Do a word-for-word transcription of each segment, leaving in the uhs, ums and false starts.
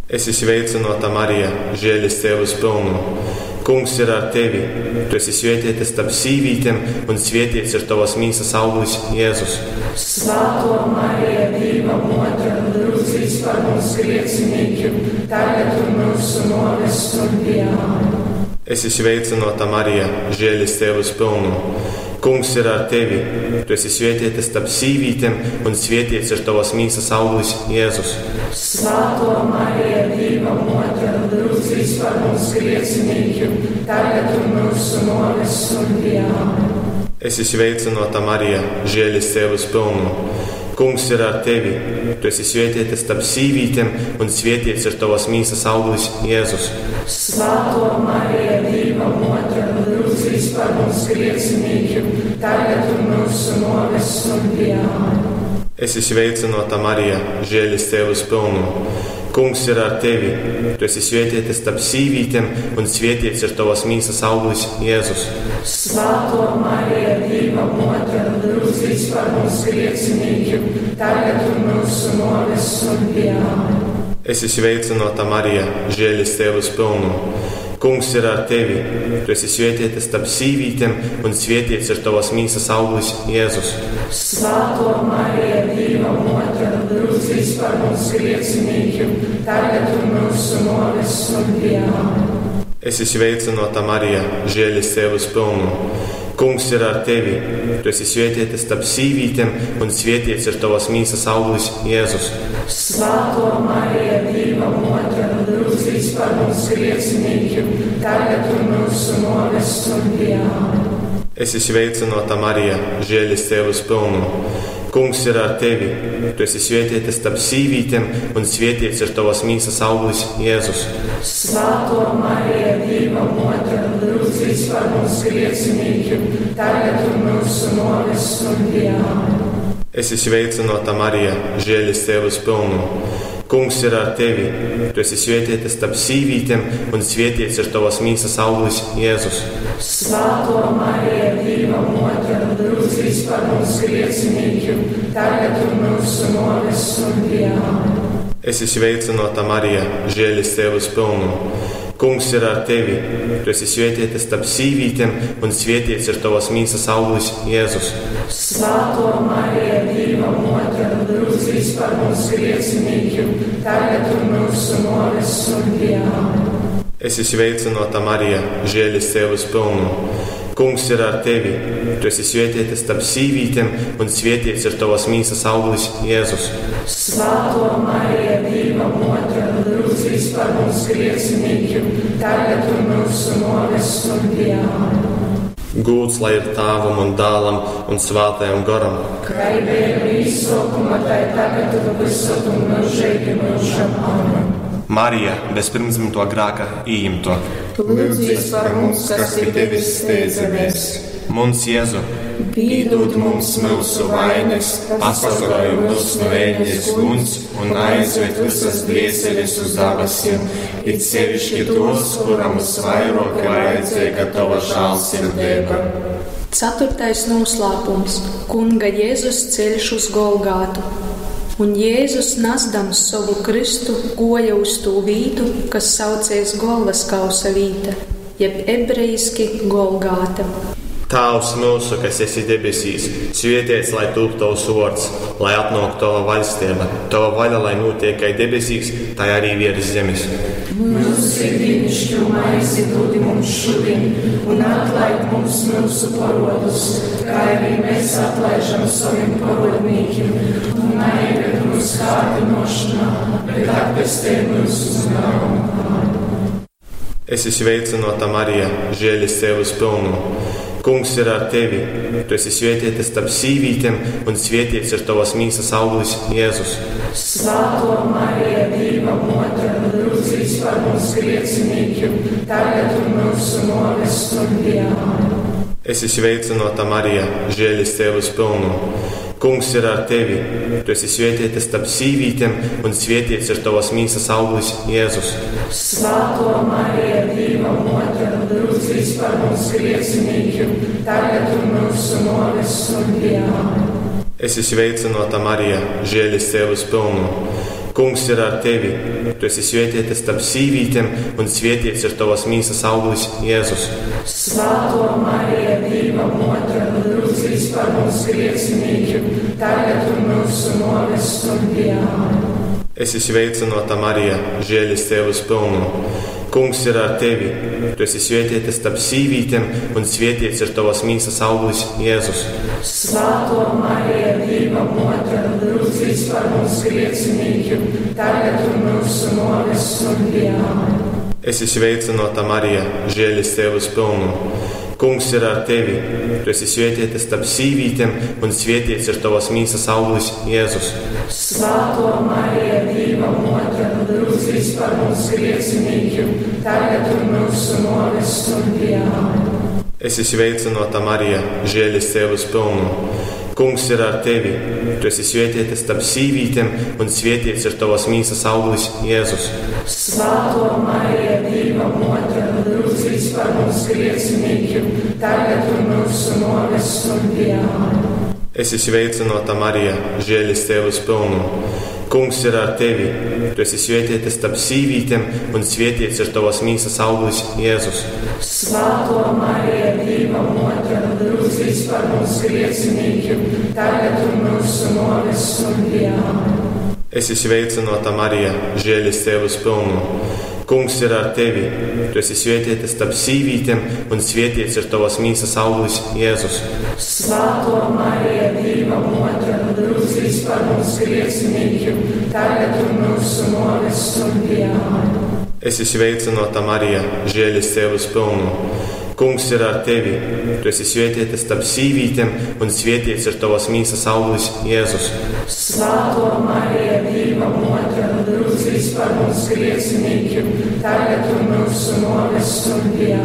Esi sveicināta, Marija, žēlastības pilna. Kungs ir ar tevi. Tu esi svētīta starp sīvītēm, un svētīts ir tavas mīsas auglis, Jēzus. Svētā Marija, Dieva mote, lūdz par mums grēciniekiem, tagad un mūsu nāves stundā. Esi sveicināta, Marija, žēlastības pilna. Kungs ir ar tevi. Tu esi svētīta starp sīvītēm, un svētīts ir tavas mīsas auglis, Jēzus. Svētā Marija, Dieva mote, lūdz par mums grēciniekiem, tagad un mūsu nāves stundā. Esi sveicināta, Marija, žēlastības pilna. Kungs ir ar tevi. Tu esi svētīta starp sīvītēm, un svētīts ir tavas mīsas auglis, Jēzus. Svētā Marija, Dieva mote, lūdz par mums grēciniekiem, tagad un mūsu nāves stundā. Esi sveicināta, Marija, žēlastības pilna. Kungs ir ar tevi. Tu esi svētīta starp sīvītēm, un svētīts ir tavas mīsas auglis, Jēzus. Svētā Marija, Dieva mote, lūdz par mums grēciniekiem, tagad un mūsu nāves stundā. Esi sveicināta, Marija, žēlastības pilna. Kungs ir ar tevi. Tu esi svētīta starp sīvītēm, un svētīts ir tavas mīsas auglis, Jēzus. Svētā Marija, Dieva mote, lūdz par mums grēciniekiem, tagad un mūsu nāves stundā. Esi sveicināta, Marija, žēlastības pilna. Kungs ir ar tevi. Tu esi svētīta starp sīvītēm, un svētīts ir tavas mīsas auglis, Jēzus. Svētā Marija, Dieva mote, lūdz par mums grēciniekiem, tagad un mūsu nāves stundā. Esi sveicināta, Marija, žēlastības pilna. Kungs ir ar tevi. Tu esi svētīta starp sīvītēm, un svētīts ir tavas mīsas auglis, Jēzus. Svētā Marija, Dieva mote, lūdz par mums grēciniekiem, tagad un mūsu nāves stundā. Esi sveicināta, Marija, žēlastības pilna. Kungs ir ar tevi. Tu esi svētīta starp sīvītēm, un svētīts ir tavas mīsas auglis, Jēzus. Svētā Marija, Dieva mote, lūdz par mums grēciniekiem, tagad un mūsu nāves stundā. Esi sveicināta, Marija, žēlastības pilna. Kungs ir ar tevi. Tu esi svētīta starp sīvītēm, un svētīts ir tavas mīsas auglis, Jēzus. Svētā Marija, Dieva mote, lūdz par mums grēciniekiem, tagad un mūsu nāves stundā. Esi sveicināta, Marija, žēlastības pilna. Kungs ir ar tevi. Tu esi svētīta starp sīvītēm, un svētīts ir tavas mīsas auglis, Jēzus. Svētā Marija, Dieva mote, lūdz par mums grēciniekiem, tagad un mūsu nāves stundā. Gūts lai ir Tēvam un Dēlam un Svētajam garam. Kā bija izsākuma, tā tagad un visur un mūžīgi mūžam. Amen. Marija, bez pirmsdzimto grēka ījimto. Tu lūdz par mums, kas pie tevis steidzamies. Mums, Jēzu, piedod mums mūsu vainas, pasargāj mūs no ēņas guns un aizved visas dvieseles uz debesīm, it sevišķi tos, kuram visvairāk vajadzīga tava žēlsirdība. Ceturtais noslēpums – Kunga Jēzus ceļš uz Golgātu. Un Jēzus, nesdams savu Kristu, goja uz to vītu, kas saucies Golgaskausa vīta, jeb ebrejiski Golgāta. Tēvs mūsu, kas esi debesīs, svētīts lai top tavs vārds, lai atnāk tava valstība, tava vaļa, lai notiek kā debesīs, tā arī virs zemes. Mūsu ikdienišķo maizi dod mums šodien, un atlaid mums mūsu parodus, kā arī mēs atlaižam saviem parodnīkiem, un neieved mūsu kārdinošanā, bet atpestī mūsu ļaunumā. Esi sveicināta, Marija, žēlastības pilna. Kungs ir ar tevi. Tu esi svētīta starp sīvītēm, un svētīts ir tavas mīsas auglis, Jēzus. Svētā Marija, Dieva mote, lūdz par mums grēciniekiem, tagad un mūsu nāves stundā. Esi sveicināta, Marija, žēlastības pilna. Kungs ir ar tevi. Tu esi svētīta starp sīvītēm, un svētīts ir tavas mīsas auglis, Jēzus. Svētā Marija, Dieva mote, lūdz par mums grēciniekiem, tagad un mūsu nāves stundā. Esi sveicināta, Marija, žēlastības pilna. Kungs ir ar tevi, tu esi svētīta starp sīvītēm, un svētīts ir tavas mīsas auglis, Jēzus. Svētā Marija, Dieva mote, lūdz par mums grēciniekiem, tagad un mūsu nāves stundā. Esi sveicināta, Marija, žēlastības pilna. Kungs ir ar tevi, tu esi svētīta starp sīvītēm, un svētīts ir tavas mīsas auglis, Jēzus. Svētā Marija, Dieva mote, lūdz par mums grēciniekiem, tagad un mūsu nāves stundā. Esi sveicināta, Marija, žēlastības pilna. Kungs ir ar tevi, tu esi svētīta starp sīvītēm, un svētīts ir tavas mīsas auglis, Jēzus. Svētā Marija, Dieva mote, lūdz par mums grēciniekiem, tagad un mūsu nāves stundā. Esi sveicināta, Marija, žēlastības pilna. Kungs ir ar tevi, tu esi svētīta starp sīvītēm, un svētīts ir tavas mīsas auglis, Jēzus. Svētā Marija, Dieva mote, lūdz par mums grēciniekiem, tagad un mūsu nāves stundā. Esi sveicināta, Marija, žēlastības pilna. Kungs ir ar tevi, tu esi svētīta starp sīvītēm, un svētīts ir tavas mīsas auglis, Jēzus. Svētā Marija, Dieva mote, lūdz par mums grēciniekiem, tagad un mūsu nāves stundā. Esi sveicināta, Marija, žēlastības pilna. Kungs ir ar tevi, tu esi svētīta starp sīvītēm, un svētīts ir tavas mīsas auglis, Jēzus. Svētā Marija, Dieva mote, lūdz par mums grēciniekiem, tagad un mūsu nāves stundā. Esi sveicināta, Marija, žēlastības pilna. Kungs ir ar tevi, tu esi svētīta starp sīvītēm, un svētīts ir tavas mīsas auglis, Jēzus. Svētā Marija, Dieva mote, lūdz par mums grēciniekiem, tagad un mūsu nāves stundā.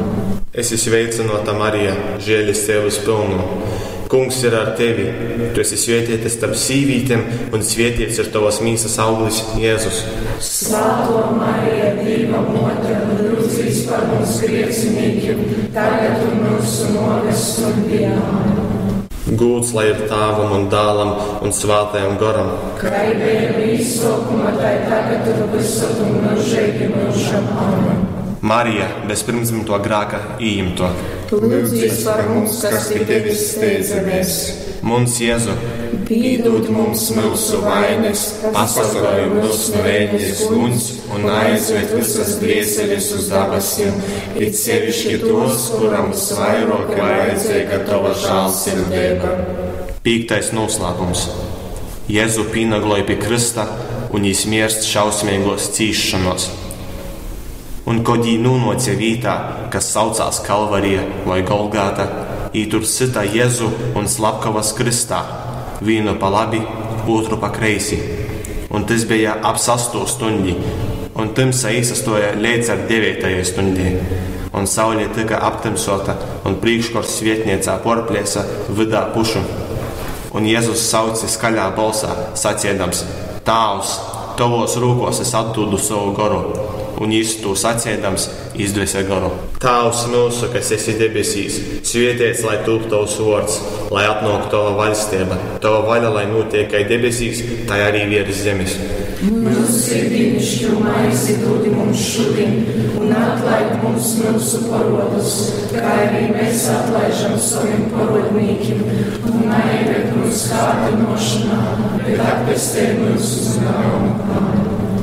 Esi sveicināta, Marija, žēlastības pilna. Kungs ir ar tevi, tu esi svētīta starp sīvītēm, un svētīts ir tavas mīsas auglis, Jēzus. Svētā Marija, Dieva mote, lūdz par mums grēciniekiem, tagad un mūsu nāves stundā. Gūds lai ir Tēvam un Dēlam un Svētajam Garam. Kā bija īsākumā, tā tagad ir visur un mūžīgi mūžam. Amen. Marija, bez pirmsdzimto grēka ījimto. Lūdz par mums, kas pie tevis steidzamies. Mums, Jēzu, piedod mums mūsu vainas, pasargāj mūs no ēņas guns un aizved visas dvēseles uz debesīm, it sevišķi tos, kuram visvairāk vajadzīga tava žēlsirdība. Piektais noslēpums. Jēzu pienagloja pie krista un viņš mirst šausmīgos cīšanos. Un, kad viņi nonāca vietā, kas saucās Kalvarija vai Golgāta, viņi tur sita Jēzu un slepkavas kristā, vienu pa labi, otru pa kreisi. Un tas bija ap sasto stundi, un tumsa īsastoja līdz ar devītajai stundī. Un saule tika aptamsota, un priekškors svietniecā porplēsa vidā pušu. Un Jēzus sauca skaļā balsā, sacīdams: Tēvs, tavos rūkos es atdodu savu garu. Un viņš to sacīdams izdvesa garu. Tēvs mūsu, kas esi debesīs, svētīts lai top tavs vārds, lai atnāk tava valstība, tava vaļa, lai notiek kā debesīs, tā arī virs zemes. Mūsu dienascho maizi dod mums šodien, un atlaid mums mūsu parodus, kā arī mēs atlaižam saviem parodnīkiem, un neieved mūsu kārdinošanā, bet atpestē mūsu ļaunumā.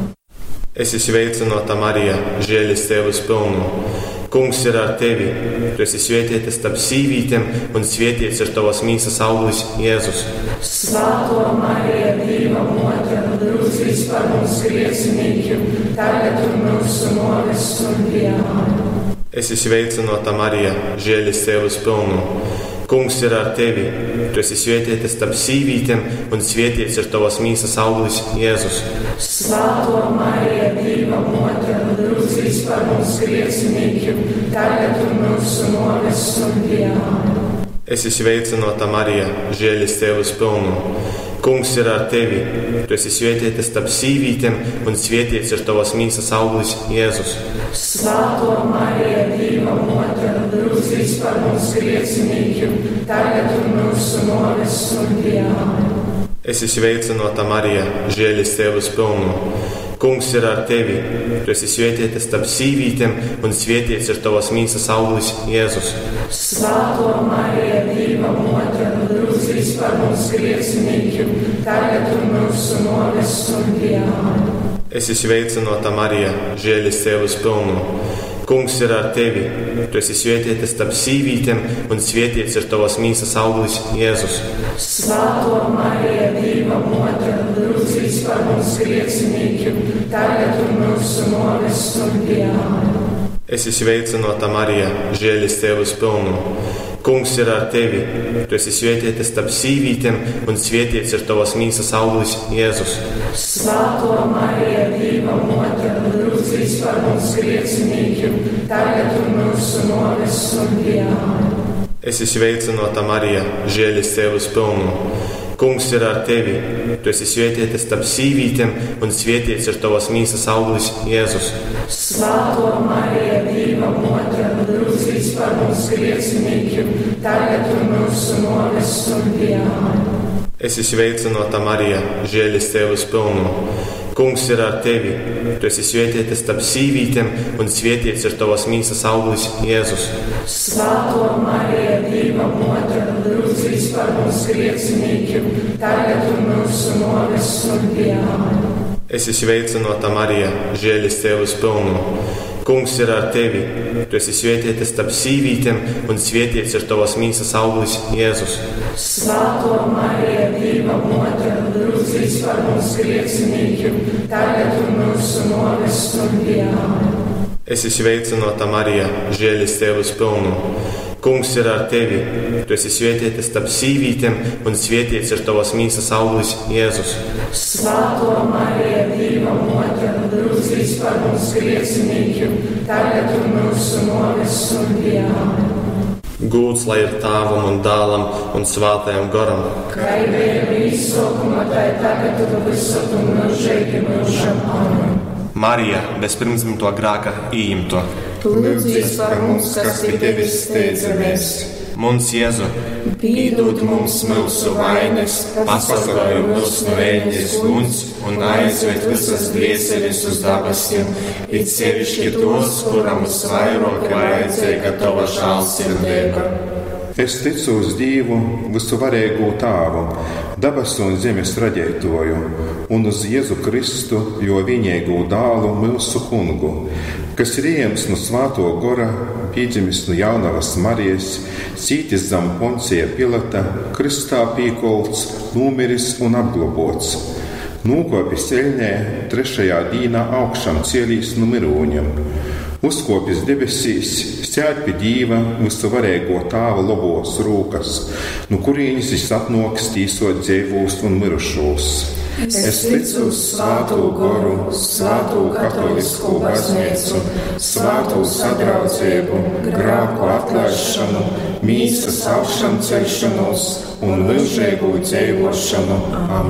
Esi sveicināta, Marija, žēlastības pilna. Kungs ir ar tevi, tu esi svētīta starp sīvītēm, un svētīts ir tavas mīsas auglis, Jēzus. Svētā Marija, Dieva mote, lūdz par mums grēciniekiem, tagad un mūsu nāves stundā. Esi sveicināta, Marija, žēlastības pilna. Kungs ir ar tevi, tu esi svētīta starp sīvītēm, un svētīts ir tavas mīsas auglis, Jēzus. Svētā Marija, Dieva mote, lūdz par mums grēciniekiem, tagad un mūsu nāves stundā. Esi sveicināta, Marija, žēlastības pilna. Kungs ir ar tevi, tu esi svētīta starp sīvītēm, un svētīts ir tavas mīsas auglis, Jēzus. Svētā Marija, Dieva mote, lūdz par mums grēciniekiem, tagad un mūsu nāves stundā. Esi sveicināta, Marija, žēlistības pilna. Kungs ir ar tevi. Tu esi svētīta starp sīvītēm, un svētīts ir tavas mīsas auglis, Jēzus. Svētā Marija, Dieva mote, lūdz par mums grēciniekiem, tagad un mūsu nāves stundā. Esi sveicināta, Marija, žēlistības pilna. Kungs ir ar tevi. Tu esi svētīta starp sīvītēm, un svētīts ir tavas mīsas auglis, Jēzus. Svētā Marija, Dieva mote, lūdz par mums grēciniekiem, tagad un mūsu nāves stundā. Esi sveicināta, Marija, žēlistības pilna. Kungs ir ar tevi. Tu esi svētīta starp sīvītēm, un svētīts ir tavas mīsas auglis, Jēzus. Svētā Marija, Dieva mote, lūdz par mums grēciniekiem, tagad un mūsu nāves stundā. Esi sveicināta, Marija, žēlistības pilna. Kungs ir ar tevi. Tu esi svētīta starp sīvītēm, un svētīts ir tavas mīsas auglis, Jēzus. Svētā Marija, Dieva mote, lūdz par mums grēciniekiem, tagad un mūsu nāves stundā. Esi sveicināta, Marija, žēlistības pilna. Kungs ir ar tevi. Tu esi svētīta starp sīvītēm, un svētīts ir tavas mīsas auglis, Jēzus. Svētā Marija, Dieva mote, lūdz par mums grēciniekiem, tagad un mūsu nāves stundā. Esi sveicināta, Marija, žēlistības pilna. Kungs ir ar tevi. Tu esi svētīta starp sīvītēm, un svētīts ir tavas mīsas auglis, Jēzus. Svētā Marija, Dieva mote, lūdz par mums grēciniekiem, tagad un mūsu nāves stundā. Esi sveicināta, Marija, žēlistības pilna. Kungs ir ar tevi. Tu esi svētīta starp sīvītēm, un svētīts ir tavas mīsas auglis, Jēzus. Svētā Marija, Dieva mote, lūdz par mums grēciniekiem, tagad un mūsu nāves stundā. Gūts lai ir Tēvam un Dēlam un Svētajam garam. Kā bija izsākumā, tā tagad un visur un mūžīgi mūžam. Amen. Marija, bez pirmsdzimto grēka ījimto. Lūdz par mums, kas pie tevis steidzamies. Mums, Jēzu, piedod mums mūsu vainas, pasargāj mūs no ēņas guns un aizved visas dvieseles uz debesīm, it sevišķi tos, kuram visvairāk vajadzīga tava žēlsirdība. Es ticu uz Dievu, visuvarīgo Tēvu, debesu un zemes radītāju, un uz Jēzu Kristu, jo vienīgo dēlu, mūsu kungu, kas ir ieņemts no Svētā gara, piedzimis no jaunavas Marijas, cītis zem Poncija Pilata, kristā pīkolts, nomiris un apglobots. Nokopis ceļnē, trešajā dīnā augšām cielīs no mirūņiem. Uzkopis debesīs, sēd pie Dieva visuvarīgo Tēva labos rūkas, no kurienes viņš atnoks tīsot dzīvos un mirušos. Es ticu uz Svēto garu, Svēto katolisku baznīcu, Svēto sadraudzību, grēku atlaišanu, mīsas augšām celšanos un mūžīgu dzīvošanu. Amen.